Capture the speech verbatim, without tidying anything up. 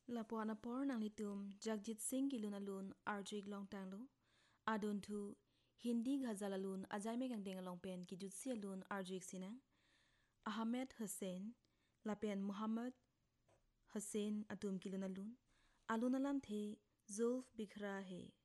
Lapuana por nang litum Jagjit Singh gilun alun arjuik long tanglu adun thu Hindi ghazal alun ajai me gang deng long pen ki jutsi alun arjuik sinang Ahmed Hussein lapen Muhammad Hussein atum gilun alun alun alam the Zulf bikhra hai